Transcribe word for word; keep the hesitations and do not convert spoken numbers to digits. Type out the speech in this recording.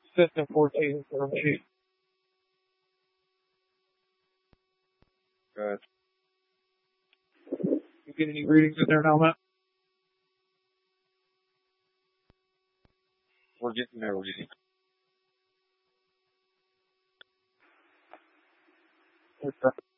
fifth and fourteenth for me. Good. You get any readings in there now, Matt? We're getting there. We're getting Okay.